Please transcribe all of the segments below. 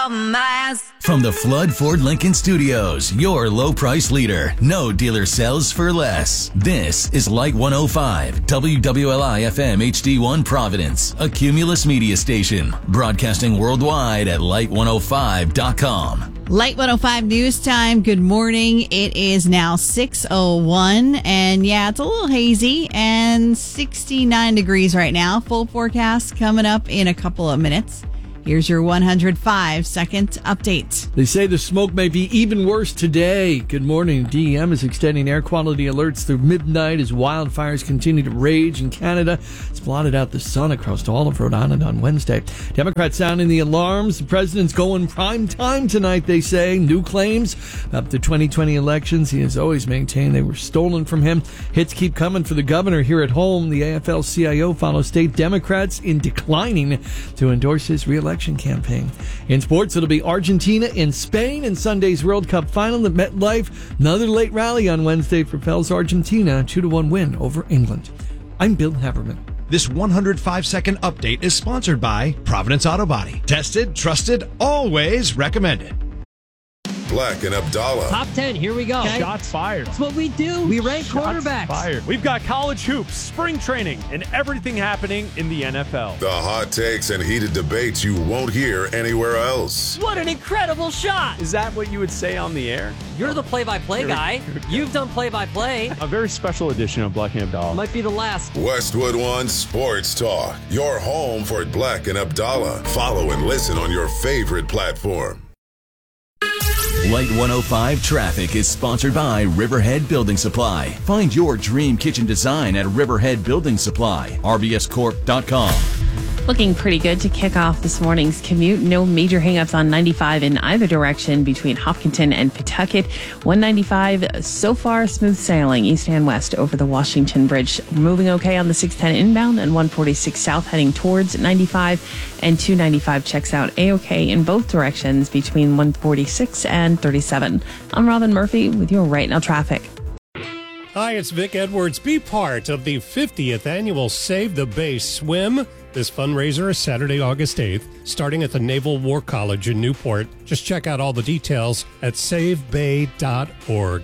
From the Flood Ford Lincoln Studios, your low price leader. No dealer sells for less. This is Light 105, WWLI FM HD1 Providence, a Cumulus media station, broadcasting worldwide at light105.com. Light 105 news time. Good morning. It is now 6:01, and yeah, it's a little hazy and 69 degrees right now. Full forecast coming up in a couple of minutes. Here's your 105-second update. They say the smoke may be even worse today. Good morning. DEM is extending air quality alerts through midnight as wildfires continue to rage in Canada. It's blotted out the sun across all of Rhode Island on Wednesday. Democrats sounding the alarms. The president's going prime time tonight, they say. New claims about the 2020 elections. He has always maintained they were stolen from him. Hits keep coming for the governor here at home. The AFL-CIO follows state Democrats in declining to endorse his re-election campaign. In sports, it'll be Argentina and Spain in Sunday's World Cup final at MetLife. Another late rally on Wednesday propels Argentina 2-1 win over England. I'm Bill Haberman. This 105-second update is sponsored by Providence Auto Body. Tested, trusted, always recommended. Black and Abdallah. Top 10, here we go. Okay. Shots fired. That's what we do. We rank quarterbacks. Fired. We've got college hoops, spring training, and everything happening in the NFL. The hot takes and heated debates you won't hear anywhere else. What an incredible shot. Is that what you would say on the air? You're the play-by-play guy. You've done play-by-play. A very special edition of Black and Abdallah. Might be the last. Westwood One Sports Talk. Your home for Black and Abdallah. Follow and listen on your favorite platform. Light 105 traffic is sponsored by Riverhead Building Supply. Find your dream kitchen design at Riverhead Building Supply. RBScorp.com. Looking pretty good to kick off this morning's commute. No major hangups on 95 in either direction between Hopkinton and Pawtucket. 195 so far smooth sailing east and west over the Washington Bridge. Moving okay on the 610 inbound and 146 south heading towards 95, and 295 checks out A-OK in both directions between 146 and 37. I'm Robin Murphy with your Right Now traffic. Hi, it's Vic Edwards. Be part of the 50th annual Save the Bay Swim. This fundraiser is Saturday, August 8th, starting at the Naval War College in Newport. Just check out all the details at savebay.org.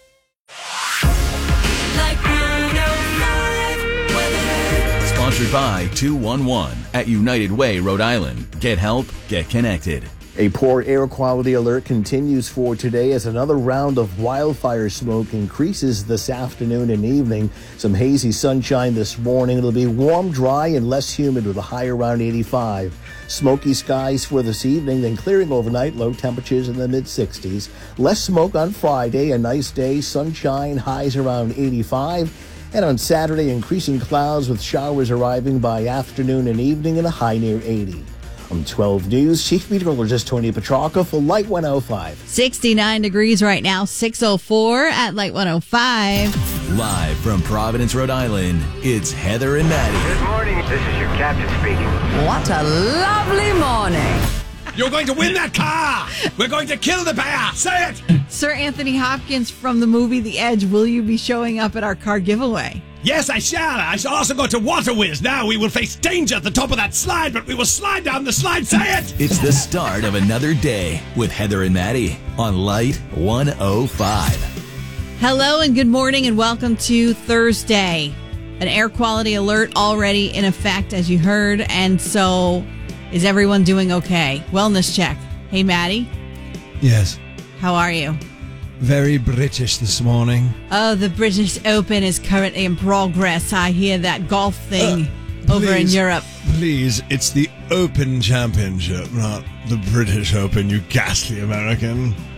Sponsored by 211 at United Way, Rhode Island. Get help, get connected. A poor air quality alert continues for today as another round of wildfire smoke increases this afternoon and evening. Some hazy sunshine this morning. It'll be warm, dry, and less humid with a high around 85. Smoky skies for this evening, then clearing overnight, low temperatures in the mid-60s. Less smoke on Friday, a nice day, sunshine, highs around 85. And on Saturday, increasing clouds with showers arriving by afternoon and evening and a high near 80. From 12 News, Chief Meteorologist Tony Petrarca for Light 105. 69 degrees right now, 6:04 at Light 105. Live from Providence, Rhode Island, it's Heather and Maddie. Good morning. This is your captain speaking. What a lovely morning. You're going to win that car. We're going to kill the bear. Say it. Sir Anthony Hopkins from the movie The Edge, will you be showing up at our car giveaway? Yes, I shall. I shall also go to Waterwiz. Now we will face danger at the top of that slide, but we will slide down the slide. Say it! It's the start of another day with Heather and Maddie on Light 105. Hello and good morning and welcome to Thursday. An air quality alert already in effect, as you heard. And so, is everyone doing okay? Wellness check. Hey, Maddie. Yes. How are you? Very British this morning. Oh, the British Open is currently in progress. I hear that golf thing over in Europe. Please, it's the Open Championship, not the British Open, you ghastly American.